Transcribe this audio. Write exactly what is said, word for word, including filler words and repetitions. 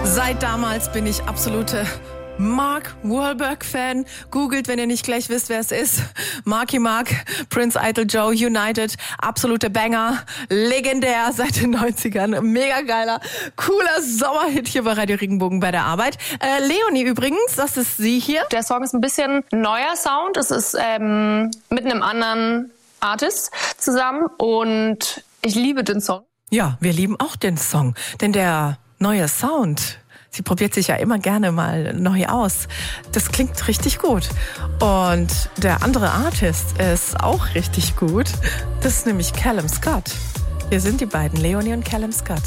Seit damals bin ich absolute Mark Wahlberg-Fan. Googelt, wenn ihr nicht gleich wisst, wer es ist. Marky Mark, Prince Idol Joe, United, absolute Banger, legendär seit den neunzigern. Mega geiler, cooler Sommerhit hier bei Radio Regenbogen bei der Arbeit. Äh, Leonie übrigens, das ist sie hier. Der Song ist ein bisschen neuer Sound. Es ist ähm, mit einem anderen Artist zusammen und ich liebe den Song. Ja, wir lieben auch den Song, denn der neue Sound, sie probiert sich ja immer gerne mal neu aus. Das klingt richtig gut. Und der andere Artist ist auch richtig gut. Das ist nämlich Callum Scott. Hier sind die beiden, Leonie und Callum Scott.